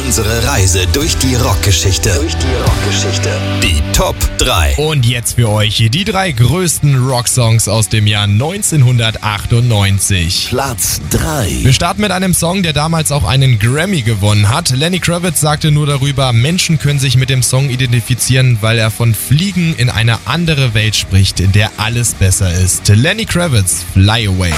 Unsere Reise durch die Rockgeschichte. Die Top 3. Und jetzt für euch die 3 größten Rocksongs aus dem Jahr 1998. Platz 3. Wir starten mit einem Song, der damals auch einen Grammy gewonnen hat. Lenny Kravitz sagte nur darüber, Menschen können sich mit dem Song identifizieren, weil er von Fliegen in eine andere Welt spricht, in der alles besser ist. Lenny Kravitz, Fly Away.